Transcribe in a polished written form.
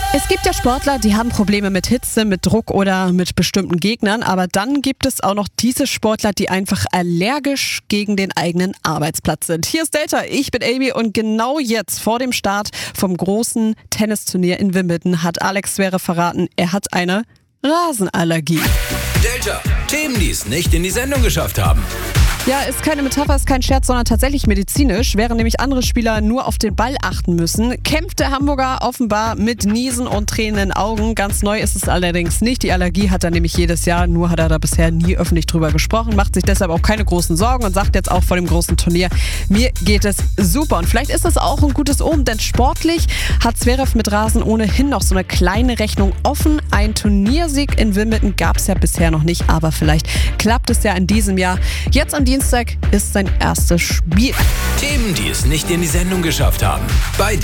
Es gibt ja Sportler, die haben Probleme mit Hitze, mit Druck oder mit bestimmten Gegnern, aber dann gibt es auch noch diese Sportler, die einfach allergisch gegen den eigenen Arbeitsplatz sind. Hier ist Delta, ich bin Amy und genau jetzt vor dem Start vom großen Tennisturnier in Wimbledon hat Alex Zverev verraten, er hat eine Rasenallergie. Delta, Themen, die es nicht in die Sendung geschafft haben. Ja, ist keine Metapher, ist kein Scherz, sondern tatsächlich medizinisch. Während nämlich andere Spieler nur auf den Ball achten müssen, kämpft der Hamburger offenbar mit Niesen und Tränen in den Augen. Ganz neu ist es allerdings nicht. Die Allergie hat er nämlich jedes Jahr, nur hat er da bisher nie öffentlich drüber gesprochen, macht sich deshalb auch keine großen Sorgen und sagt jetzt auch vor dem großen Turnier, mir geht es super. Und vielleicht ist das auch ein gutes Omen, denn sportlich hat Zverev mit Rasen ohnehin noch so eine kleine Rechnung offen. Ein Turniersieg in Wimbledon gab es ja bisher noch nicht, aber vielleicht klappt es ja in diesem Jahr. Jetzt am Dienstag ist sein erstes Spiel. Themen, die es nicht in die Sendung geschafft haben. Bei